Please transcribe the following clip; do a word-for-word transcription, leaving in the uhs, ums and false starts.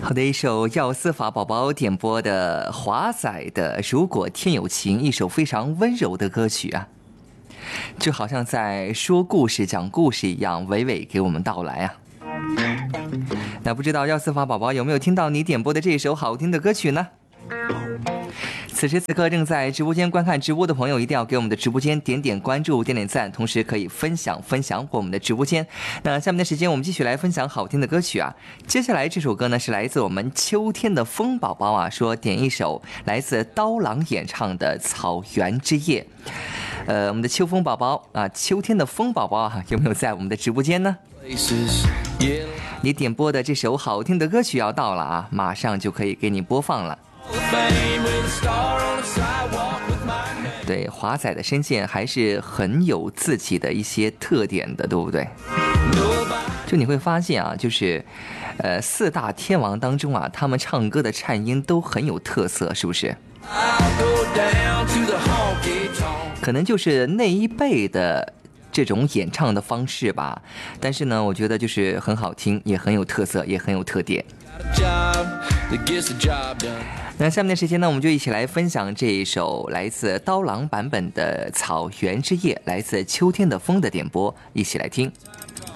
好的，一首药司法宝宝点播的华仔的《如果天有情》，一首非常温柔的歌曲啊，就好像在说故事、讲故事一样，娓娓给我们道来啊。那不知道药司法宝宝有没有听到你点播的这首好听的歌曲呢？此时此刻正在直播间观看直播的朋友，一定要给我们的直播间点点关注、点点赞，同时可以分享分享我们的直播间。那下面的时间，我们继续来分享好听的歌曲啊。接下来这首歌呢，是来自我们秋天的风宝宝啊，说点一首来自刀郎演唱的《草原之夜》。呃，我们的秋风宝宝啊，秋天的风宝宝啊，有没有在我们的直播间呢？你点播的这首好听的歌曲要到了啊，马上就可以给你播放了。对，华仔的声线还是很有自己的一些特点的，对不对？就你会发现啊，就是呃四大天王当中啊，他们唱歌的颤音都很有特色，是不是？可能就是那一辈的这种演唱的方式吧，但是呢，我觉得就是很好听，也很有特色，也很有特点。那下面的时间呢，我们就一起来分享这一首来自刀郎版本的《草原之夜》，来自秋天的风的点播，一起来听。